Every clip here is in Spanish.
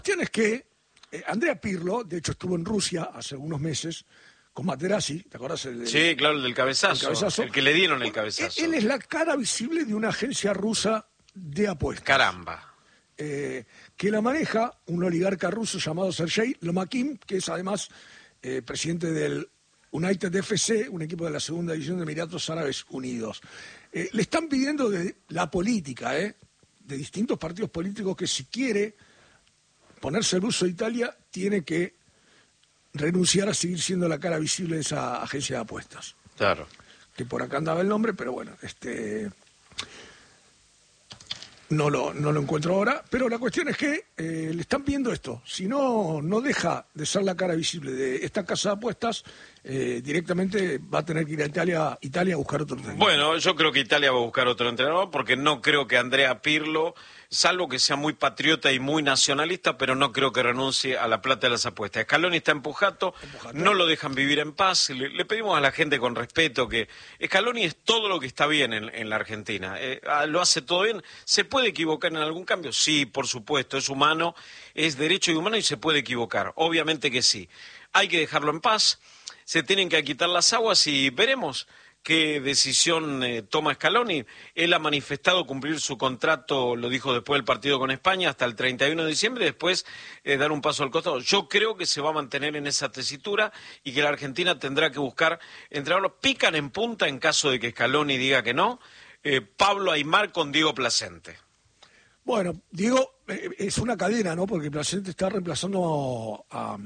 cuestión es que Andrea Pirlo, de hecho, estuvo en Rusia hace unos meses con Materazzi, ¿te acuerdas? Sí, claro, el del cabezazo, el que le dieron el cabezazo. Él es la cara visible de una agencia rusa de apuestas. Caramba. Que la maneja un oligarca ruso llamado Sergei Lomakin, que es además presidente del United FC, un equipo de la segunda división de Emiratos Árabes Unidos. Le están pidiendo de la política, de distintos partidos políticos, que si quiere ponerse el buzo de Italia, tiene que renunciar a seguir siendo la cara visible de esa agencia de apuestas. Claro. Que por acá andaba el nombre, pero bueno, no lo encuentro ahora. Pero la cuestión es que le están pidiendo esto. Si no deja de ser la cara visible de esta casa de apuestas, directamente va a tener que ir a Italia a buscar otro entrenador. Bueno, yo creo que Italia va a buscar otro entrenador, porque no creo que Andrea Pirlo, salvo que sea muy patriota y muy nacionalista, pero no creo que renuncie a la plata de las apuestas. Scaloni está empujado, no lo dejan vivir en paz. Le pedimos a la gente con respeto que Scaloni es todo lo que está bien en la Argentina. Lo hace todo bien. ¿Se puede equivocar en algún cambio? Sí, por supuesto, es humano, es derecho y humano y se puede equivocar. Obviamente que sí. Hay que dejarlo en paz. Se tienen que quitar las aguas y veremos qué decisión toma Scaloni. Él ha manifestado cumplir su contrato, lo dijo después del partido con España, hasta el 31 de diciembre, después dar un paso al costado. Yo creo que se va a mantener en esa tesitura y que la Argentina tendrá que buscar entrenadores. Pican en punta en caso de que Scaloni diga que no. Pablo Aimar con Diego Placente. Bueno, Diego es una cadena, ¿no? Porque Placente está reemplazando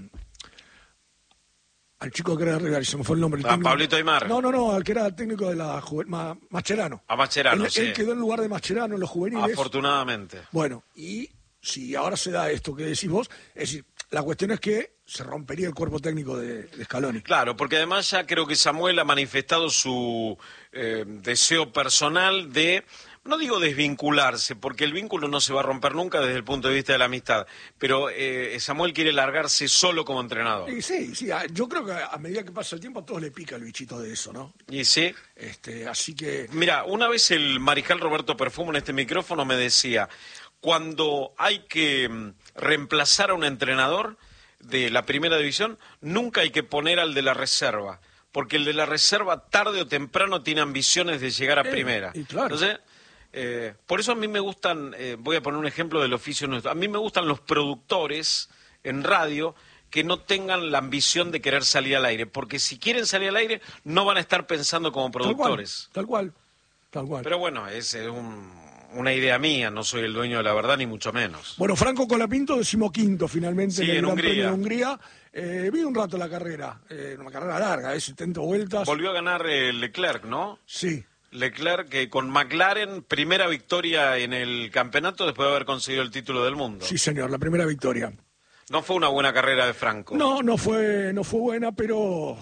al chico que era de River, se me fue el nombre. Pablito Aimar. No, al que era el técnico de la Mascherano. A Mascherano, sí. Él quedó en lugar de Mascherano en los juveniles. Afortunadamente. Bueno, y si ahora se da esto que decís vos, es decir, la cuestión es que se rompería el cuerpo técnico de Scaloni. Claro, porque además ya creo que Samuel ha manifestado su deseo personal de... No digo desvincularse, porque el vínculo no se va a romper nunca desde el punto de vista de la amistad, pero Samuel quiere largarse solo como entrenador. Sí, yo creo que a medida que pasa el tiempo a todos le pica el bichito de eso, ¿no? Y sí. Así que... Mira, una vez el mariscal Roberto Perfumo en este micrófono me decía, cuando hay que reemplazar a un entrenador de la primera división, nunca hay que poner al de la reserva, porque el de la reserva tarde o temprano tiene ambiciones de llegar a primera. Y claro. Entonces... por eso a mí me gustan, voy a poner un ejemplo del oficio nuestro, a mí me gustan los productores en radio que no tengan la ambición de querer salir al aire, porque si quieren salir al aire no van a estar pensando como productores. Tal cual. Pero bueno, es una idea mía, no soy el dueño de la verdad ni mucho menos. Bueno, Franco Colapinto, 15º finalmente en el Gran Hungría. Premio de Hungría. Vi un rato la carrera, una carrera larga, 70 vueltas. Volvió a ganar Leclerc, ¿no? Sí. Leclerc, que con McLaren, primera victoria en el campeonato después de haber conseguido el título del mundo. Sí, señor, la primera victoria. No fue una buena carrera de Franco. No fue buena, pero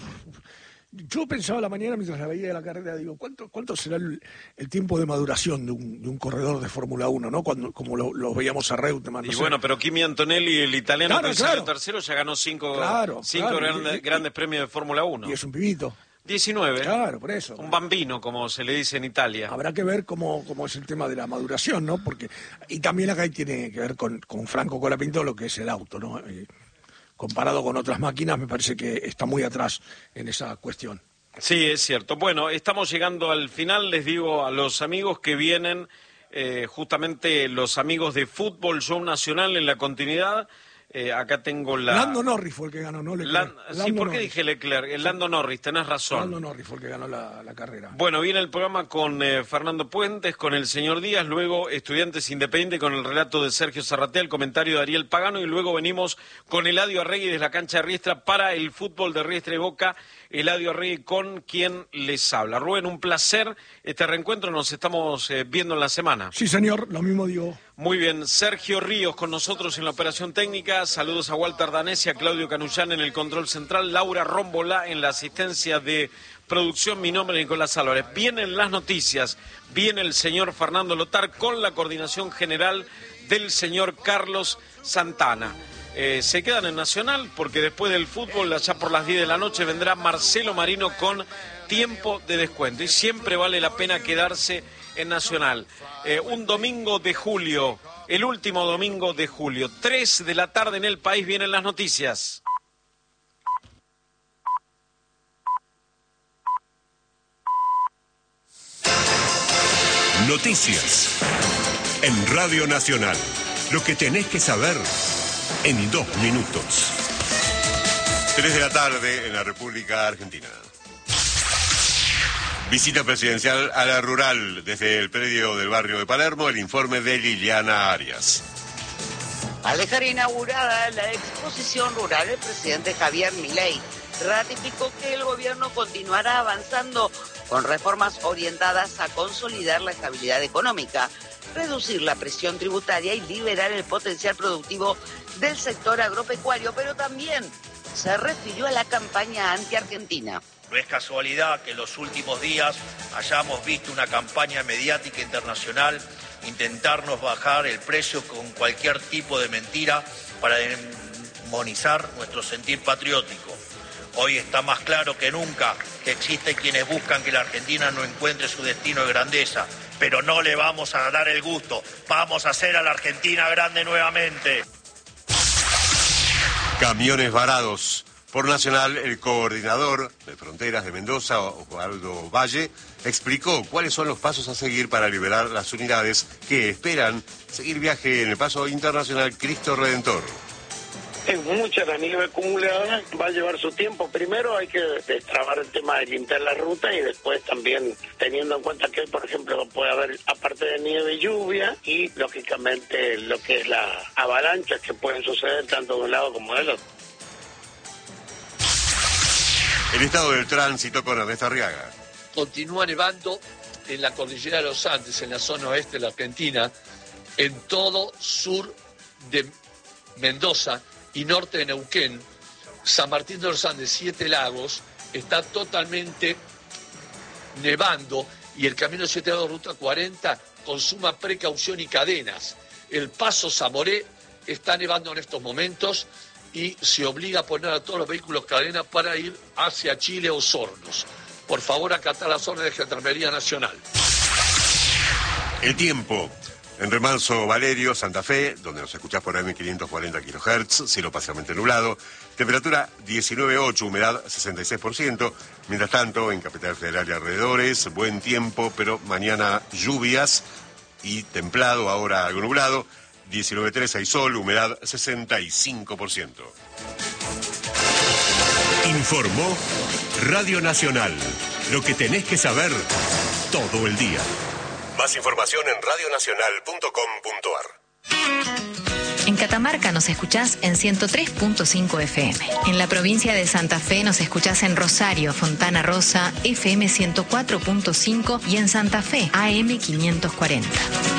yo pensaba la mañana mientras la veía de la carrera, digo, ¿cuánto será el tiempo de maduración de un corredor de Fórmula 1, ¿no? Como lo veíamos a Reutemann. Y bueno, pero Kimi Antonelli, el italiano que salió tercero, ya ganó cinco grandes premios de Fórmula 1. Y es un pibito. 19. Claro, por eso. Un bambino, como se le dice en Italia. Habrá que ver cómo es el tema de la maduración, ¿no? Y también acá tiene que ver con Franco Colapinto lo que es el auto, ¿no? Comparado con otras máquinas, me parece que está muy atrás en esa cuestión. Sí, es cierto. Bueno, estamos llegando al final. Les digo a los amigos que vienen, justamente los amigos de Fútbol Show Nacional en la continuidad. Acá tengo la... Lando Norris fue el que ganó, ¿no? Sí, ¿por qué dije Leclerc? Lando Norris, tenés razón. Lando Norris fue el que ganó la carrera. Bueno, viene el programa con Fernando Puentes, con el señor Díaz, luego Estudiantes Independiente con el relato de Sergio Zarratea, el comentario de Ariel Pagano, y luego venimos con Eladio Arregui desde la cancha de Riestra para el fútbol de Riestra y Boca. Eladio Arregui con quien les habla. Rubén, un placer este reencuentro, nos estamos viendo en la semana. Sí, señor, lo mismo digo. Muy bien, Sergio Ríos con nosotros en la operación técnica, saludos a Walter Danesi, a Claudio Canullán en el control central, Laura Rómbola en la asistencia de producción, mi nombre es Nicolás Álvarez. Vienen las noticias, viene el señor Fernando Lotar con la coordinación general del señor Carlos Santana. Se quedan en Nacional porque después del fútbol, allá por las 10 de la noche, vendrá Marcelo Marino con Tiempo de Descuento. Y siempre vale la pena quedarse en Nacional. Un domingo de julio, el último domingo de julio, 3 de la tarde en el país, vienen las noticias. Noticias en Radio Nacional. Lo que tenés que saber en 2 minutos. 3 de la tarde en la República Argentina. Visita presidencial a la rural desde el predio del barrio de Palermo. El informe de Liliana Arias. Al dejar inaugurada la exposición rural, el presidente Javier Milei ratificó que el gobierno continuará avanzando con reformas orientadas a consolidar la estabilidad económica, reducir la presión tributaria y liberar el potencial productivo del sector agropecuario, pero también se refirió a la campaña anti-argentina. No es casualidad que en los últimos días hayamos visto una campaña mediática internacional intentarnos bajar el precio con cualquier tipo de mentira para demonizar nuestro sentir patriótico. Hoy está más claro que nunca que existen quienes buscan que la Argentina no encuentre su destino de grandeza, pero no le vamos a dar el gusto. Vamos a hacer a la Argentina grande nuevamente. Camiones varados. Por Nacional, el coordinador de Fronteras de Mendoza, Osvaldo Valle, explicó cuáles son los pasos a seguir para liberar las unidades que esperan seguir viaje en el paso internacional Cristo Redentor. Es mucha la nieve acumulada, va a llevar su tiempo. Primero hay que destrabar el tema de limpiar la ruta y después también teniendo en cuenta que, por ejemplo, puede haber, aparte de nieve, lluvia y, lógicamente, lo que es la avalancha que pueden suceder tanto de un lado como del otro. El estado del tránsito con Ernesto Arriaga. Continúa nevando en la cordillera de los Andes, en la zona oeste de la Argentina, en todo sur de Mendoza y norte de Neuquén. San Martín de los Andes, 7 Lagos, está totalmente nevando y el camino 7 Lagos, ruta 40, con suma precaución y cadenas. El Paso Zamoré está nevando en estos momentos y se obliga a poner a todos los vehículos cadenas para ir hacia Chile o Osornos. Por favor, acatar las órdenes de Gendarmería Nacional. El tiempo. En Remanso, Valerio, Santa Fe, donde nos escuchás por AM540 kHz, cielo parcialmente nublado, temperatura 19,8, humedad 66%. Mientras tanto, en Capital Federal y alrededores, buen tiempo, pero mañana lluvias y templado, ahora algo nublado. 19,3 hay sol, humedad 65%. Informó Radio Nacional. Lo que tenés que saber todo el día. Más información en radionacional.com.ar. En Catamarca nos escuchás en 103.5 FM. En la provincia de Santa Fe nos escuchás en Rosario, Fontana Rosa, FM 104.5 y en Santa Fe, AM 540.